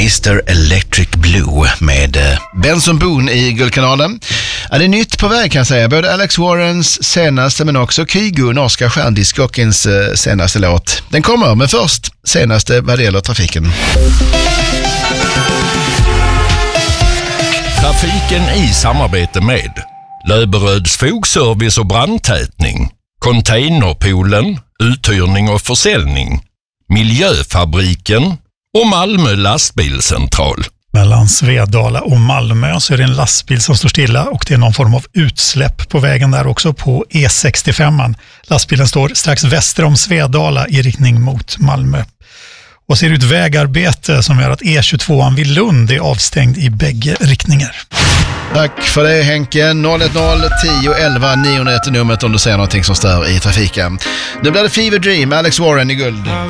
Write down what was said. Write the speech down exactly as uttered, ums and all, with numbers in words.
mister Electric Blue med Benson Boone i Guldkanalen. Ja, det är nytt på väg kan jag säga. Både Alex Warrens senaste men också Kygo, norska stjärndiskjockeyns senaste låt. Den kommer, men först senaste vad det gäller trafiken. Trafiken i samarbete med Löberöds fogservice och brandtätning, Containerpoolen, uthyrning och försäljning, Miljöfabriken och Malmö lastbilscentral. Mellan Svedala och Malmö så är det en lastbil som står stilla och det är någon form av utsläpp på vägen där också på E sextiofem. Lastbilen står strax väster om Svedala i riktning mot Malmö. Och ser ut vägarbete som gör att E tjugotvå vid Lund är avstängd i bägge riktningar. Tack för det Henke. noll ett noll tio elva niohundraett numret om du säger någonting som stör i trafiken. Nu blir det Fever Dream, Alex Warren i guld.